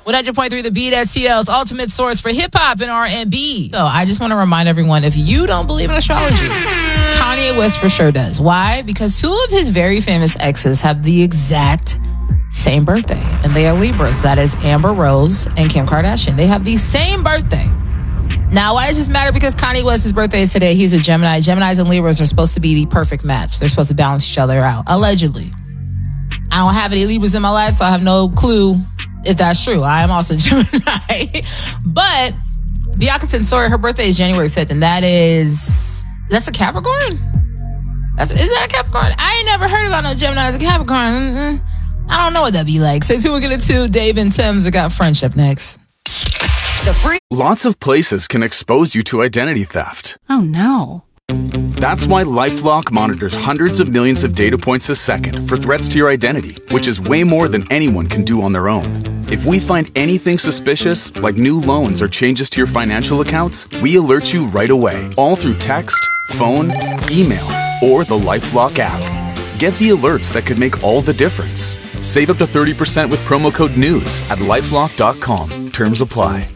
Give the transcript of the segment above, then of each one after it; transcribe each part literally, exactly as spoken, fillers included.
one hundred point three The Beat at C L's ultimate source for hip-hop and R and B. So I just want to remind everyone, if you don't believe in astrology, Kanye West for sure does. Why? Because two of his very famous exes have the exact same birthday, and they are Libras. That is Amber Rose and Kim Kardashian. They have the same birthday. Now, why does this matter? Because Kanye West's birthday is today. He's a Gemini. Geminis and Libras are supposed to be the perfect match. They're supposed to balance each other out, allegedly. I don't have any Libras in my life, so I have no clue if that's true. I am also Gemini. But Bianca Tensori, her birthday is January fifth, and that is... That's a Capricorn? That's, is that a Capricorn? I ain't never heard about no Gemini as a Capricorn. Mm-mm. I don't know what that'd be like. Stay tuned, we'll get into Dave and Tim's I Got Friendship next. The free- Lots of places can expose you to identity theft. Oh, no. That's why LifeLock monitors hundreds of millions of data points a second for threats to your identity, which is way more than anyone can do on their own. If we find anything suspicious, like new loans or changes to your financial accounts, we alert you right away, all through text, phone, email, or the LifeLock app. Get the alerts that could make all the difference. Save up to thirty percent with promo code NEWS at lifelock dot com. Terms apply.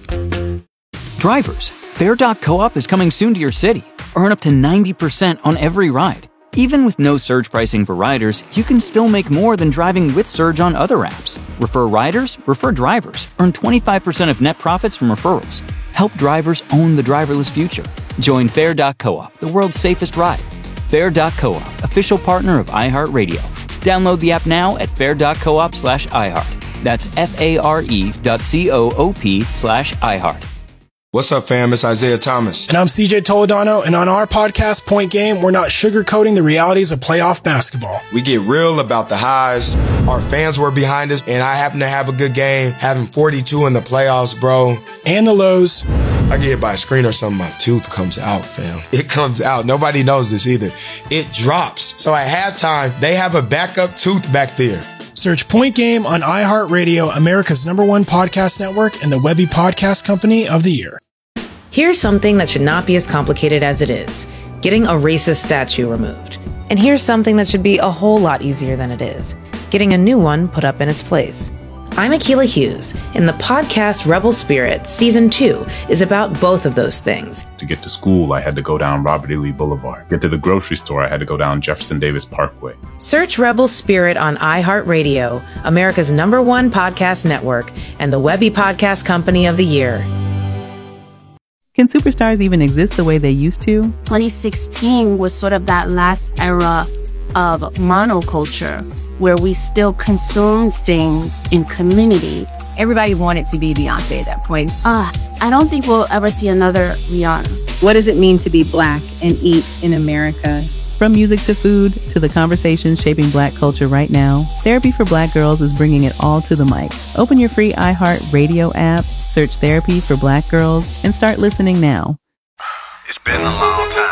Drivers, Fair dot coop is coming soon to your city. Earn up to ninety percent on every ride. Even with no surge pricing for riders, you can still make more than driving with Surge on other apps. Refer riders, refer drivers. Earn twenty-five percent of net profits from referrals. Help drivers own the driverless future. Join Fair dot coop, the world's safest ride. Fair dot coop, official partner of iHeartRadio. Download the app now at fair dot coop slash iHeart. That's F-A-R-E dot C-O-O-P slash iHeart. What's up, fam? It's Isaiah Thomas. And I'm C J Toledano, and on our podcast, Point Game, we're not sugarcoating the realities of playoff basketball. We get real about the highs. Our fans were behind us, and I happen to have a good game, having forty-two in the playoffs, bro. And the lows. I get hit by a screen or something, my tooth comes out, fam. It comes out. Nobody knows this either. It drops. So at halftime, they have a backup tooth back there. Search Point Game on iHeartRadio, America's number one podcast network, and the Webby Podcast Company of the Year. Here's something that should not be as complicated as it is. Getting a racist statue removed. And here's something that should be a whole lot easier than it is. Getting a new one put up in its place. I'm Akilah Hughes, and the podcast Rebel Spirit Season two is about both of those things. To get to school, I had to go down Robert E. Lee Boulevard. Get to the grocery store, I had to go down Jefferson Davis Parkway. Search Rebel Spirit on iHeartRadio, America's number one podcast network, and the Webby Podcast Company of the Year. Can superstars even exist the way they used to? twenty sixteen was sort of that last era of monoculture where we still consumed things in community. Everybody wanted to be Beyonce at that point. Uh, I don't think we'll ever see another Rihanna. What does it mean to be Black and eat in America? From music to food to the conversations shaping Black culture right now, Therapy for Black Girls is bringing it all to the mic. Open your free iHeartRadio app, search Therapy for Black Girls, and start listening now. It's been a long time.